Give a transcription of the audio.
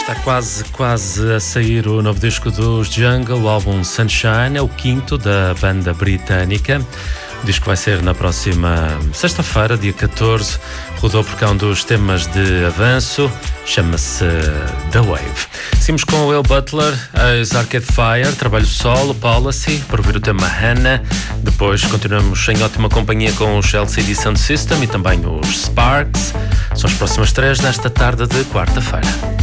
Está quase a sair o novo disco dos Jungle, o álbum Sunshine, é o quinto da banda britânica. O disco vai ser na próxima sexta-feira, dia 14. Rodou por cá um dos temas de avanço, chama-se The Wave. Seguimos com o Will Butler, as Arcade Fire, trabalho solo, Policy, para ouvir o tema Hannah. Depois continuamos em ótima companhia com os LCD Sound System e também os Sparks. São as próximas 3 nesta tarde de quarta-feira.